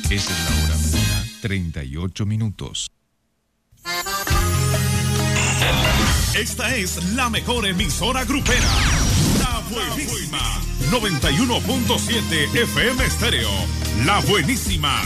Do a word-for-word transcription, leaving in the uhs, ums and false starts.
Esa es la hora una, treinta y ocho minutos. Esta es la mejor emisora grupera. La Buenísima. noventa y uno punto siete F M Estéreo. La Buenísima.